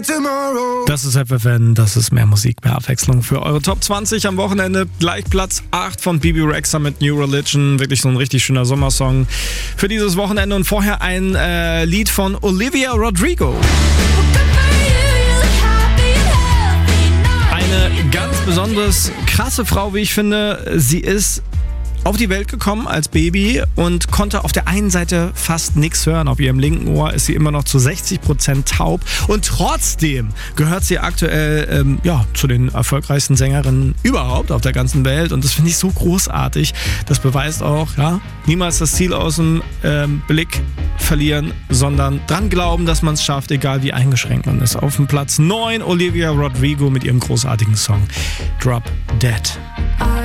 Das ist FFN, das ist mehr Musik, mehr Abwechslung für eure Top 20 am Wochenende. Gleich Platz 8 von Bebe Rexha mit New Religion. Wirklich so ein richtig schöner Sommersong für dieses Wochenende. Und vorher ein Lied von Olivia Rodrigo. Eine ganz besonders krasse Frau, wie ich finde. Sie ist auf die Welt gekommen als Baby und konnte auf der einen Seite fast nichts hören. Auf ihrem linken Ohr ist sie immer noch zu 60% taub und trotzdem gehört sie aktuell zu den erfolgreichsten Sängerinnen überhaupt auf der ganzen Welt und das finde ich so großartig. Das beweist auch, niemals das Ziel aus dem Blick verlieren, sondern dran glauben, dass man es schafft, egal wie eingeschränkt man ist. Auf dem Platz 9 Olivia Rodrigo mit ihrem großartigen Song Drop Dead.